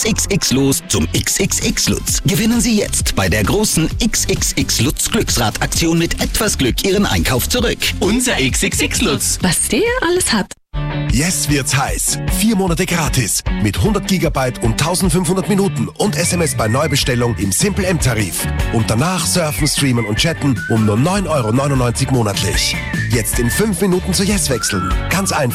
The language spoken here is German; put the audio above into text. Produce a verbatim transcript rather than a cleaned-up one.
X X X los zum X X X Lutz. Gewinnen Sie jetzt bei der großen X X X Lutz Glücksrad-Aktion mit etwas Glück Ihren Einkauf zurück. Unser X X X Lutz. Was der alles hat. Jetzt wird's heiß. Vier Monate gratis. Mit hundert Gigabyte und eintausendfünfhundert Minuten und S M S bei Neubestellung im Simple M-Tarif. Und danach surfen, streamen und chatten um nur neun Euro neunundneunzig monatlich. Jetzt in fünf Minuten zu Yes wechseln. Ganz einfach.